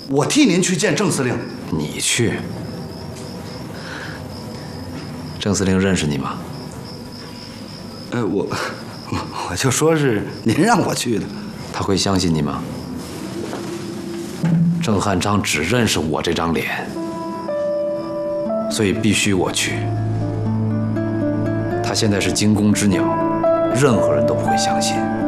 我替您去见郑司令。 你去？郑司令认识你吗？ 我就说是您让我去的。 他会相信你吗？郑汉章只认识我这张脸，所以必须我去。他现在是惊弓之鸟，任何人都不会相信。